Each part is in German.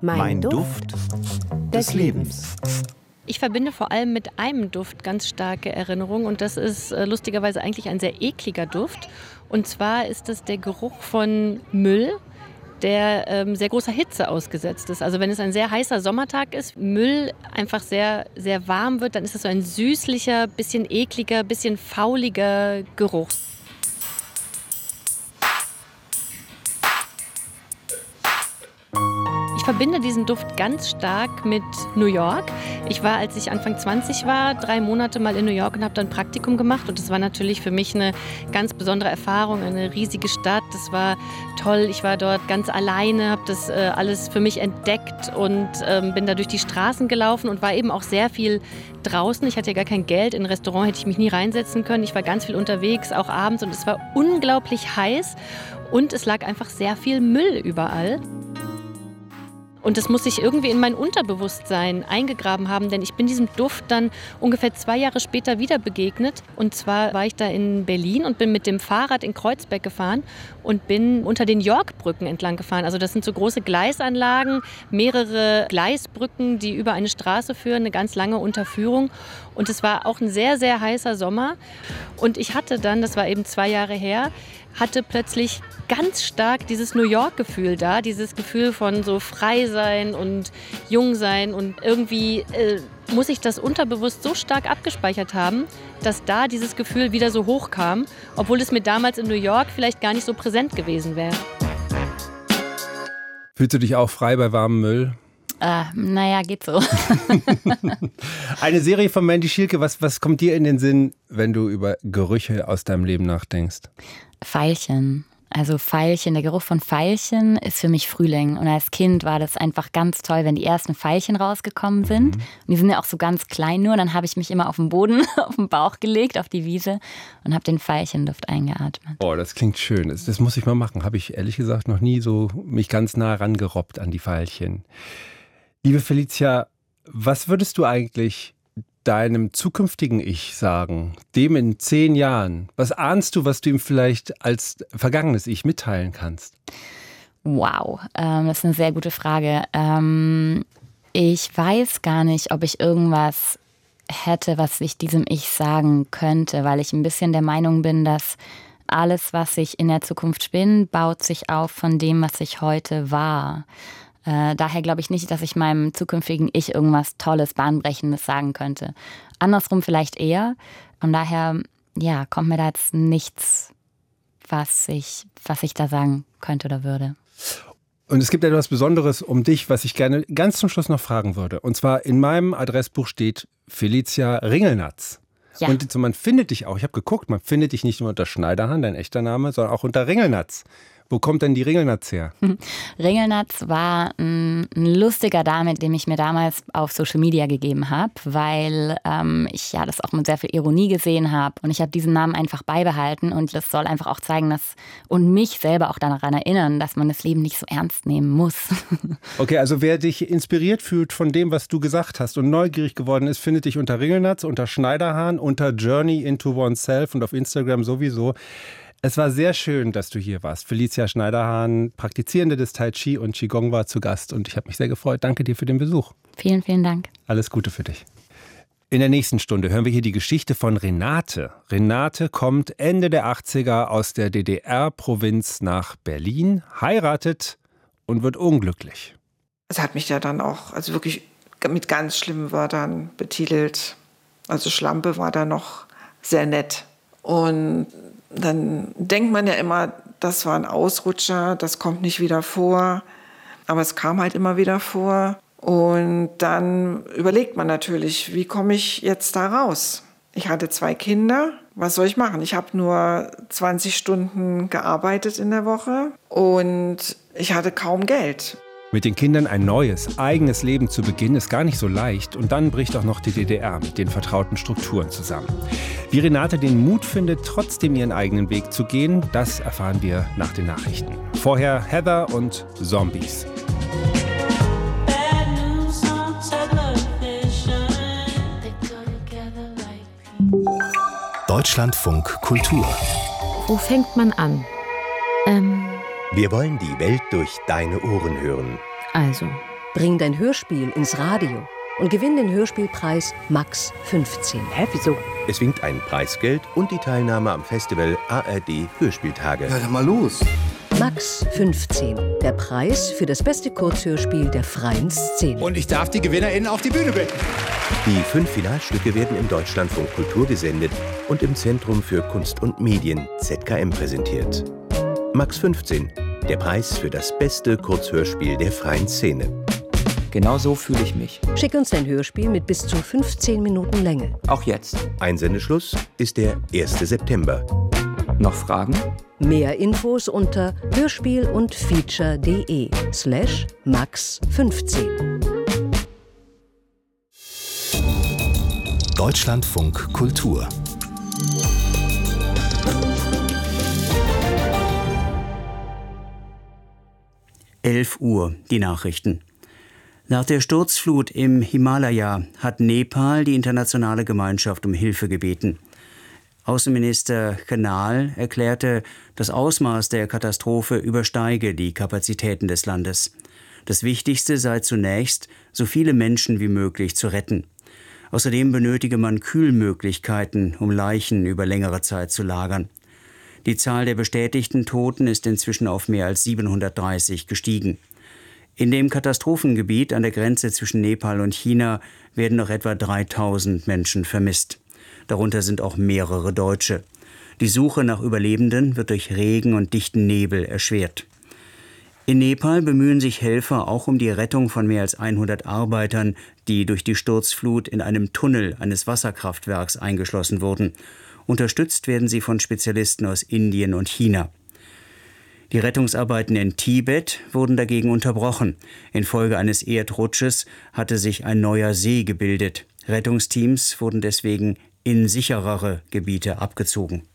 Mein Duft des Lebens. Ich verbinde vor allem mit einem Duft ganz starke Erinnerungen und das ist lustigerweise eigentlich ein sehr ekliger Duft. Und zwar ist das der Geruch von Müll, der sehr großer Hitze ausgesetzt ist. Also wenn es ein sehr heißer Sommertag ist, Müll einfach sehr, sehr warm wird, dann ist das so ein süßlicher, bisschen ekliger, bisschen fauliger Geruch. Ich verbinde diesen Duft ganz stark mit New York. Ich war, als ich Anfang 20 war, 3 Monate mal in New York und habe dann ein Praktikum gemacht. Und das war natürlich für mich eine ganz besondere Erfahrung, eine riesige Stadt. Das war toll. Ich war dort ganz alleine, habe das alles für mich entdeckt und bin da durch die Straßen gelaufen und war eben auch sehr viel draußen. Ich hatte ja gar kein Geld. In ein Restaurant hätte ich mich nie reinsetzen können. Ich war ganz viel unterwegs, auch abends. Und es war unglaublich heiß. Und es lag einfach sehr viel Müll überall. Und das muss sich irgendwie in mein Unterbewusstsein eingegraben haben, denn ich bin diesem Duft dann ungefähr 2 Jahre später wieder begegnet. Und zwar war ich da in Berlin und bin mit dem Fahrrad in Kreuzberg gefahren und bin unter den Yorkbrücken entlang gefahren. Also das sind so große Gleisanlagen, mehrere Gleisbrücken, die über eine Straße führen, eine ganz lange Unterführung. Und es war auch ein sehr, sehr heißer Sommer. Und ich hatte dann, das war eben 2 Jahre her, hatte plötzlich ganz stark dieses New York-Gefühl da, dieses Gefühl von so frei sein und jung sein und irgendwie muss ich das unterbewusst so stark abgespeichert haben, dass da dieses Gefühl wieder so hochkam, obwohl es mir damals in New York vielleicht gar nicht so präsent gewesen wäre. Fühlst du dich auch frei bei warmem Müll? Naja, geht so. Eine Serie von Mandy Schielke, was kommt dir in den Sinn, wenn du über Gerüche aus deinem Leben nachdenkst? Veilchen. Also Veilchen, der Geruch von Veilchen ist für mich Frühling. Und als Kind war das einfach ganz toll, wenn die ersten Veilchen rausgekommen sind. Und die sind ja auch so ganz klein nur. Dann habe ich mich immer auf den Boden, auf den Bauch gelegt, auf die Wiese und habe den Veilchenduft eingeatmet. Oh, das klingt schön. Das muss ich mal machen. Habe ich ehrlich gesagt noch nie so mich ganz nah rangerobbt an die Veilchen. Liebe Felicia, was würdest du eigentlich deinem zukünftigen Ich sagen, dem in 10 Jahren? Was ahnst du, was du ihm vielleicht als vergangenes Ich mitteilen kannst? Wow, das ist eine sehr gute Frage. Ich weiß gar nicht, ob ich irgendwas hätte, was ich diesem Ich sagen könnte, weil ich ein bisschen der Meinung bin, dass alles, was ich in der Zukunft bin, baut sich auf von dem, was ich heute war. Daher glaube ich nicht, dass ich meinem zukünftigen Ich irgendwas Tolles, Bahnbrechendes sagen könnte. Andersrum vielleicht eher. Von daher, ja, kommt mir da jetzt nichts, was ich da sagen könnte oder würde. Und es gibt etwas Besonderes um dich, was ich gerne ganz zum Schluss noch fragen würde. Und zwar in meinem Adressbuch steht Felicia Ringelnatz. Ja. Und man findet dich auch, ich habe geguckt, man findet dich nicht nur unter Schneiderhan, dein echter Name, sondern auch unter Ringelnatz. Wo kommt denn die Ringelnatz her? Ringelnatz war ein lustiger Name, den ich mir damals auf Social Media gegeben habe, weil ich ja das auch mit sehr viel Ironie gesehen habe. Und ich habe diesen Namen einfach beibehalten und das soll einfach auch zeigen, dass und mich selber auch daran erinnern, dass man das Leben nicht so ernst nehmen muss. Okay, also wer dich inspiriert fühlt von dem, was du gesagt hast und neugierig geworden ist, findet dich unter Ringelnatz, unter Schneiderhan, unter Journey into Oneself und auf Instagram sowieso. Es war sehr schön, dass du hier warst. Felicia Schneiderhan, Praktizierende des Tai Chi und Qigong, war zu Gast und ich habe mich sehr gefreut. Danke dir für den Besuch. Vielen, vielen Dank. Alles Gute für dich. In der nächsten Stunde hören wir hier die Geschichte von Renate. Renate kommt Ende der 80er aus der DDR-Provinz nach Berlin, heiratet und wird unglücklich. Es hat mich ja dann auch wirklich mit ganz schlimmen Wörtern betitelt. Also Schlampe war da noch sehr nett. Und dann denkt man ja immer, das war ein Ausrutscher, das kommt nicht wieder vor. Aber es kam halt immer wieder vor. Und dann überlegt man natürlich, wie komme ich jetzt da raus? Ich hatte 2 Kinder, was soll ich machen? Ich habe nur 20 Stunden gearbeitet in der Woche und ich hatte kaum Geld. Mit den Kindern ein neues, eigenes Leben zu beginnen, ist gar nicht so leicht. Und dann bricht auch noch die DDR mit den vertrauten Strukturen zusammen. Wie Renate den Mut findet, trotzdem ihren eigenen Weg zu gehen, das erfahren wir nach den Nachrichten. Vorher Heather und Zombies. Deutschlandfunk Kultur. Wo fängt man an? Wir wollen die Welt durch deine Ohren hören. Also, Bring dein Hörspiel ins Radio und gewinn den Hörspielpreis Max 15. Hä, wieso? Es winkt ein Preisgeld und die Teilnahme am Festival ARD Hörspieltage. Ja, dann mal los. Max 15. Der Preis für das beste Kurzhörspiel der freien Szene. Und ich darf die GewinnerInnen auf die Bühne bitten. Die 5 Finalstücke werden im Deutschlandfunk Kultur gesendet und im Zentrum für Kunst und Medien ZKM präsentiert. Max 15. Der Preis für das beste Kurzhörspiel der freien Szene. Genau so fühle ich mich. Schick uns dein Hörspiel mit bis zu 15 Minuten Länge. Auch jetzt. Einsendeschluss ist der 1. September. Noch Fragen? Mehr Infos unter hörspiel-und-feature.de/max15. Deutschlandfunk Kultur. Uhr, die Nachrichten. Nach der Sturzflut im Himalaya hat Nepal die internationale Gemeinschaft um Hilfe gebeten. Außenminister Khanal erklärte, das Ausmaß der Katastrophe übersteige die Kapazitäten des Landes. Das Wichtigste sei zunächst, so viele Menschen wie möglich zu retten. Außerdem benötige man Kühlmöglichkeiten, um Leichen über längere Zeit zu lagern. Die Zahl der bestätigten Toten ist inzwischen auf mehr als 730 gestiegen. In dem Katastrophengebiet an der Grenze zwischen Nepal und China werden noch etwa 3000 Menschen vermisst. Darunter sind auch mehrere Deutsche. Die Suche nach Überlebenden wird durch Regen und dichten Nebel erschwert. In Nepal bemühen sich Helfer auch um die Rettung von mehr als 100 Arbeitern, die durch die Sturzflut in einem Tunnel eines Wasserkraftwerks eingeschlossen wurden. Unterstützt werden sie von Spezialisten aus Indien und China. Die Rettungsarbeiten in Tibet wurden dagegen unterbrochen. Infolge eines Erdrutsches hatte sich ein neuer See gebildet. Rettungsteams wurden deswegen in sicherere Gebiete abgezogen.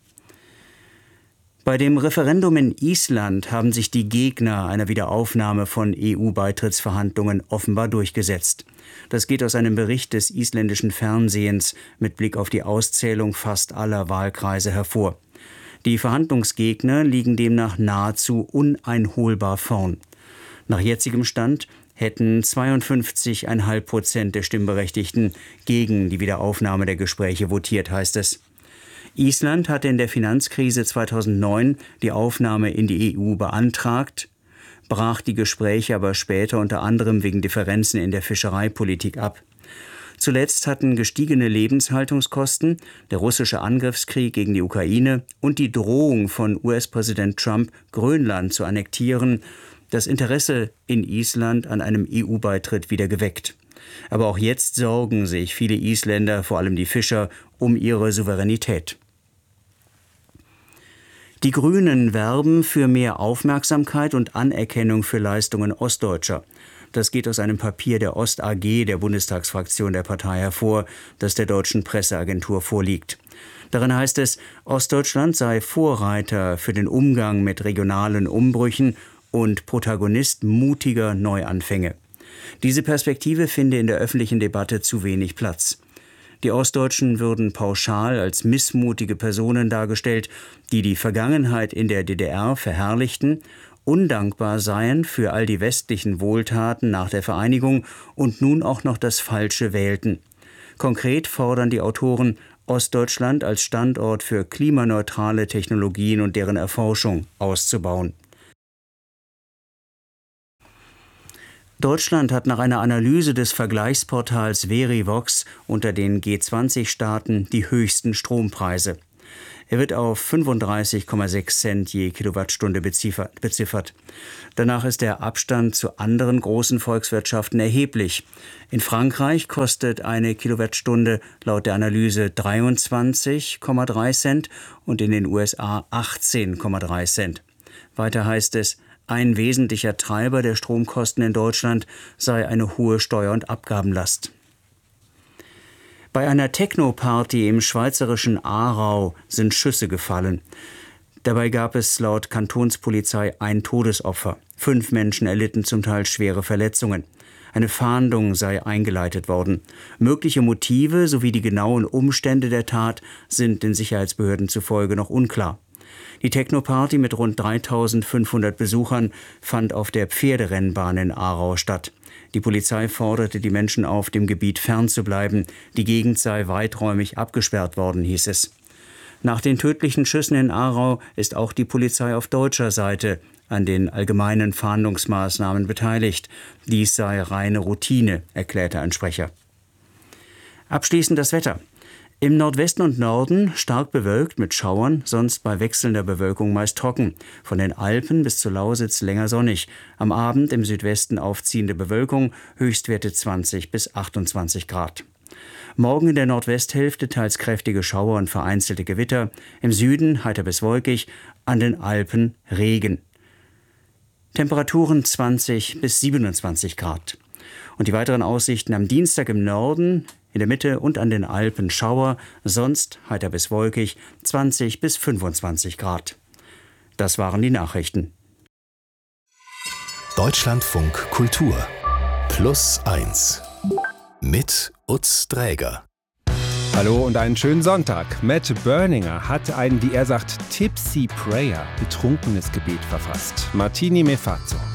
Bei dem Referendum in Island haben sich die Gegner einer Wiederaufnahme von EU-Beitrittsverhandlungen offenbar durchgesetzt. Das geht aus einem Bericht des isländischen Fernsehens mit Blick auf die Auszählung fast aller Wahlkreise hervor. Die Verhandlungsgegner liegen demnach nahezu uneinholbar vorn. Nach jetzigem Stand hätten 52,5% der Stimmberechtigten gegen die Wiederaufnahme der Gespräche votiert, heißt es. Island hatte in der Finanzkrise 2009 die Aufnahme in die EU beantragt, brach die Gespräche aber später unter anderem wegen Differenzen in der Fischereipolitik ab. Zuletzt hatten gestiegene Lebenshaltungskosten, der russische Angriffskrieg gegen die Ukraine und die Drohung von US-Präsident Trump, Grönland zu annektieren, das Interesse in Island an einem EU-Beitritt wieder geweckt. Aber auch jetzt sorgen sich viele Isländer, vor allem die Fischer, um ihre Souveränität. Die Grünen werben für mehr Aufmerksamkeit und Anerkennung für Leistungen Ostdeutscher. Das geht aus einem Papier der Ost AG, der Bundestagsfraktion der Partei, hervor, das der deutschen Presseagentur vorliegt. Darin heißt es, Ostdeutschland sei Vorreiter für den Umgang mit regionalen Umbrüchen und Protagonist mutiger Neuanfänge. Diese Perspektive finde in der öffentlichen Debatte zu wenig Platz. Die Ostdeutschen würden pauschal als missmutige Personen dargestellt, die die Vergangenheit in der DDR verherrlichten, undankbar seien für all die westlichen Wohltaten nach der Vereinigung und nun auch noch das Falsche wählten. Konkret fordern die Autoren, Ostdeutschland als Standort für klimaneutrale Technologien und deren Erforschung auszubauen. Deutschland hat nach einer Analyse des Vergleichsportals Verivox unter den G20-Staaten die höchsten Strompreise. Er wird auf 35,6 Cent je Kilowattstunde beziffert. Danach ist der Abstand zu anderen großen Volkswirtschaften erheblich. In Frankreich kostet eine Kilowattstunde laut der Analyse 23,3 Cent und in den USA 18,3 Cent. Weiter heißt es, ein wesentlicher Treiber der Stromkosten in Deutschland sei eine hohe Steuer- und Abgabenlast. Bei einer Techno-Party im schweizerischen Aarau sind Schüsse gefallen. Dabei gab es laut Kantonspolizei ein Todesopfer. 5 Menschen erlitten zum Teil schwere Verletzungen. Eine Fahndung sei eingeleitet worden. Mögliche Motive sowie die genauen Umstände der Tat sind den Sicherheitsbehörden zufolge noch unklar. Die Techno-Party mit rund 3.500 Besuchern fand auf der Pferderennbahn in Aarau statt. Die Polizei forderte die Menschen auf, dem Gebiet fernzubleiben. Die Gegend sei weiträumig abgesperrt worden, hieß es. Nach den tödlichen Schüssen in Aarau ist auch die Polizei auf deutscher Seite an den allgemeinen Fahndungsmaßnahmen beteiligt. Dies sei reine Routine, erklärte ein Sprecher. Abschließend das Wetter. Im Nordwesten und Norden stark bewölkt mit Schauern, sonst bei wechselnder Bewölkung meist trocken. Von den Alpen bis zur Lausitz länger sonnig. Am Abend im Südwesten aufziehende Bewölkung, Höchstwerte 20 bis 28 Grad. Morgen in der Nordwesthälfte teils kräftige Schauer und vereinzelte Gewitter. Im Süden heiter bis wolkig, an den Alpen Regen. Temperaturen 20 bis 27 Grad. Und die weiteren Aussichten am Dienstag im Norden, in der Mitte und an den Alpen Schauer, sonst heiter bis wolkig, 20 bis 25 Grad. Das waren die Nachrichten. Deutschlandfunk Kultur +1 mit Utz Dräger. Hallo und einen schönen Sonntag. Matt Berninger hat ein, wie er sagt, Tipsy Prayer, betrunkenes Gebet verfasst. Martini me faccio.